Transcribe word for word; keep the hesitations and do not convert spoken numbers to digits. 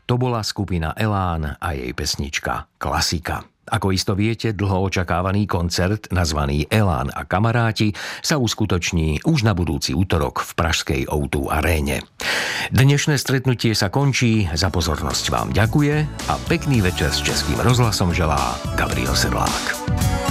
To bola skupina Elán a jej pesnička Klasika. Ako isto viete, dlho očakávaný koncert nazvaný Elán a kamaráti sa uskutoční už na budúci útorok v pražskej ó dva aréne. Dnešné stretnutie sa končí, za pozornosť vám ďakuje a pekný večer s Českým rozhlasom želá Gabriel Sedlák.